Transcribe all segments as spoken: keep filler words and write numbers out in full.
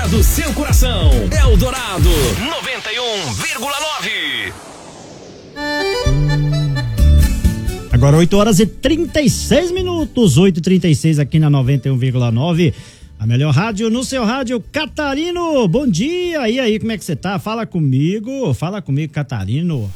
música do seu coração. Eldorado noventa e um vírgula nove. Agora oito horas e trinta e seis minutos, oito e trinta e seis aqui na noventa e um vírgula nove. A melhor rádio no seu rádio, Catarino. Bom dia. E aí, como é que você tá? Fala comigo. Fala comigo, Catarino.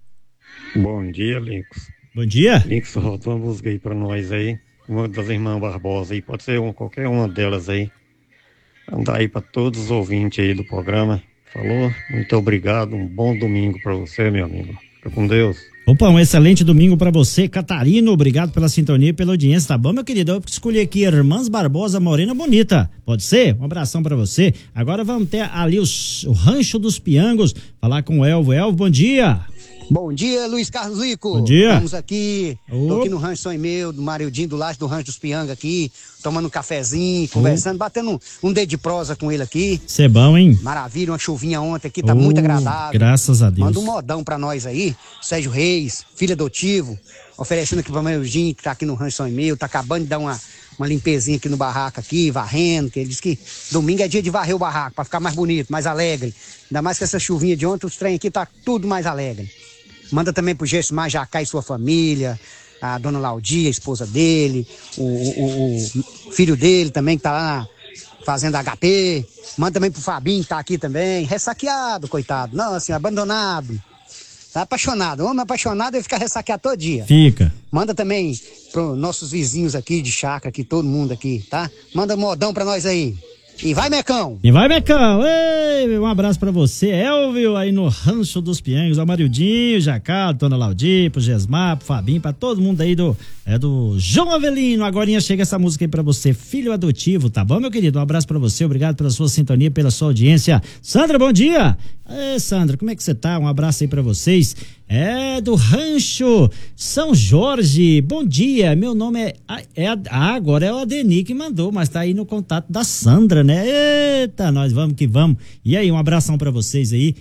Bom dia, Links. Bom dia. Links, solta uma música aí pra nós aí. Uma das irmãs Barbosa aí. Pode ser uma, qualquer uma delas aí. Andar aí pra todos os ouvintes aí do programa. Falou? Muito obrigado. Um bom domingo pra você, meu amigo. Fica com Deus. Opa, um excelente domingo pra você, Catarino. Obrigado pela sintonia e pela audiência, tá bom, meu querido? Eu escolhi aqui Irmãs Barbosa Morena Bonita. Pode ser? Um abração pra você. Agora vamos ter ali os, o Rancho dos Piangos. Falar com o Elvo. Elvo, bom dia. Bom dia, Luiz Carlos Lico. Bom dia. Estamos aqui, Ô. tô aqui no Rancho Sonho Meu, do Marildinho, do Laje do Rancho dos Piangos aqui, tomando um cafezinho, conversando, batendo um, um dedo de prosa com ele aqui. Isso é bom, hein? Maravilha, uma chuvinha ontem aqui, tá Ô, muito agradável. graças a Deus. Manda um modão pra nós aí, Sérgio Reis, filho adotivo, oferecendo aqui pro Marildinho, que tá aqui no Rancho Sonho Meu, tá acabando de dar uma, uma limpezinha aqui no barraco aqui, varrendo, que ele disse que domingo é dia de varrer o barraco, pra ficar mais bonito, mais alegre. Ainda mais que essa chuvinha de ontem, os trem aqui tá tudo mais alegre. Manda também pro Gessimar Jacá e sua família, a dona Laudia, a esposa dele, o, o, o filho dele também, que tá lá na fazenda H P. Manda também pro Fabinho, que tá aqui também, ressaqueado, coitado. Não, assim, abandonado. Tá apaixonado. Homem apaixonado, ele fica ressaqueado todo dia. Fica. Manda também pros nossos vizinhos aqui de chácara, aqui, todo mundo aqui, tá? Manda modão pra nós aí. E vai, Mecão! E vai, Mecão! Ei, um abraço pra você, Elvio, aí no Rancho dos Piangos, ao Marildinho, Jacá, Dona Laudir, pro Gesmar, pro Fabinho, pra todo mundo aí do, é do João Avelino. Agorinha chega essa música aí pra você, filho adotivo, tá bom, meu querido? Um abraço pra você, obrigado pela sua sintonia, pela sua audiência. Sandra, bom dia! Ei, Sandra, como é que você tá? Um abraço aí pra vocês. É do Rancho São Jorge. Bom dia, meu nome é, é ah, agora é o Adenir que mandou, mas tá aí no contato da Sandra, né? Eita, nós vamos que vamos. E aí, um abração pra vocês aí.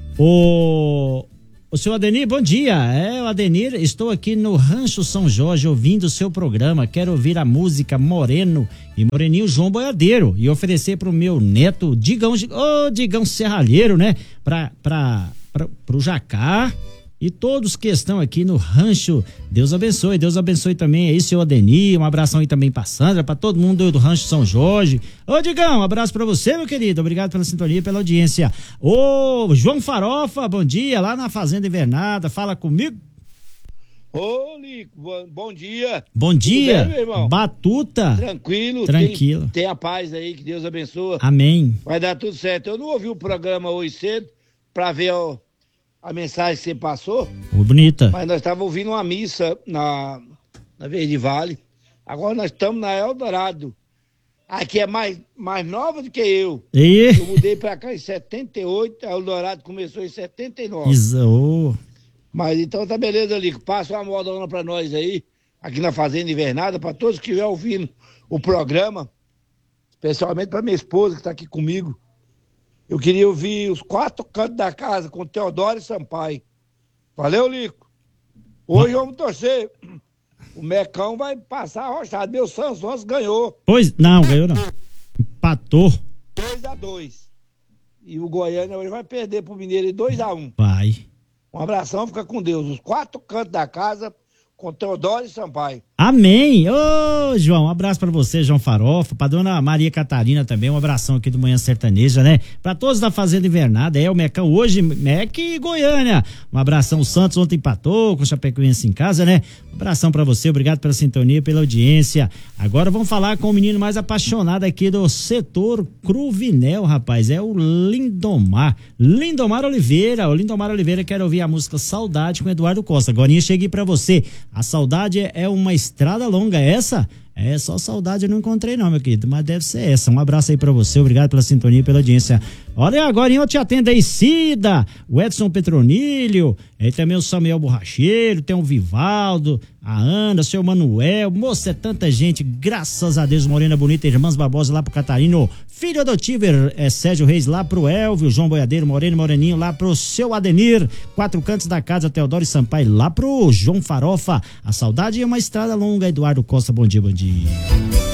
O o senhor Adenir, bom dia. É o Adenir, estou aqui no Rancho São Jorge ouvindo o seu programa. Quero ouvir a música Moreno e Moreninho João Boiadeiro e oferecer pro meu neto Digão, ô oh, Digão Serralheiro, né? Pra, pra, pra, pro Jacá. E todos que estão aqui no rancho, Deus abençoe, Deus abençoe também aí, seu Adenir, um abração aí também pra Sandra, pra todo mundo do Rancho São Jorge. Ô, Digão, um abraço pra você, meu querido, obrigado pela sintonia, pela audiência. Ô, João Farofa, bom dia, lá na Fazenda Invernada, fala comigo. Ô, Lico, bom, bom dia. Bom dia, bem, meu irmão? Batuta. Tranquilo. Tranquilo. Tem, tem a paz aí, que Deus abençoe. Amém. Vai dar tudo certo. Eu não ouvi o programa hoje cedo pra ver ó, a mensagem que você passou. Ô, bonita. Mas nós estávamos ouvindo uma missa na, na Verde Vale. Agora nós estamos na Eldorado. Aqui é mais, mais nova do que eu. E? Eu mudei pra cá em setenta e oito, a Eldorado começou em setenta e nove. Isso. Mas então tá beleza, Lico. Passa uma modona pra nós aí, aqui na Fazenda Invernada, pra todos que estiverem ouvindo o programa, especialmente pra minha esposa que tá aqui comigo. Eu queria ouvir os quatro cantos da casa com Teodoro e Sampaio. Valeu, Lico. Hoje vamos torcer. O Mecão vai passar arrochado. Meu Santos ganhou. Pois, não, ganhou não. Empatou. dois a dois. E o Goiânia hoje vai perder pro Mineiro dois a um. Vai. Um abração, fica com Deus. Os quatro cantos da casa com Teodoro e Sampaio. Amém! Ô, João, um abraço pra você, João Farofa, pra dona Maria Catarina também, um abração aqui do Manhã Sertaneja, né? Pra todos da Fazenda Invernada, é o Mecão hoje, Mec e Goiânia. Um abração, o Santos ontem empatou com o Chapecoense em casa, né? Um abração pra você, obrigado pela sintonia, pela audiência. Agora vamos falar com o menino mais apaixonado aqui do setor Cruvinel, rapaz, é o Lindomar. Lindomar Oliveira, o Lindomar Oliveira quer ouvir a música Saudade com Eduardo Costa. Agora eu cheguei pra você, a saudade é uma estrada longa, essa? É, só saudade eu não encontrei não, meu querido, mas deve ser essa. Um abraço aí pra você, obrigado pela sintonia e pela audiência. Olha, agora eu te atendo aí, Cida, o Edson Petronilho, aí também o Samuel Borracheiro, tem o Vivaldo, a Ana, o seu Manuel, moça, é tanta gente, graças a Deus, Morena Bonita, Irmãs Barbosa lá pro Catarino, filho adotivo, é Sérgio Reis lá pro Elvio, João Boiadeiro, Moreno Moreninho lá pro seu Adenir, Quatro Cantos da Casa, Teodoro e Sampaio lá pro João Farofa, a saudade é uma estrada longa, Eduardo Costa, bom dia, bom dia.